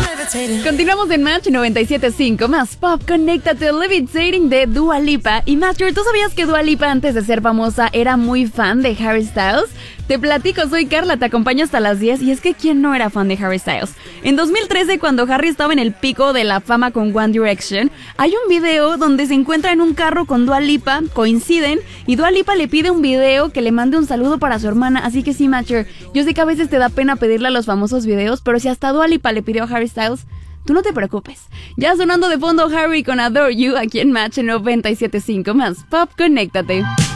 Continuamos en Match 97.5, más pop, conéctate, Levitating de Dua Lipa. Y Matcher, ¿tú sabías que Dua Lipa antes de ser famosa era muy fan de Harry Styles? Te platico, soy Carla, te acompaño hasta las 10 y es que ¿quién no era fan de Harry Styles? En 2013, cuando Harry estaba en el pico de la fama con One Direction, hay un video donde se encuentra en un carro con Dua Lipa, coinciden, y Dua Lipa le pide un video que le mande un saludo para su hermana, así que sí, Matcher, yo sé que a veces te da pena pedirle a los famosos videos, pero si hasta Dua Lipa le pidió a Harry Styles, tú no te preocupes. Ya sonando de fondo Harry con Adore You aquí en Match 97.5, más pop, conéctate.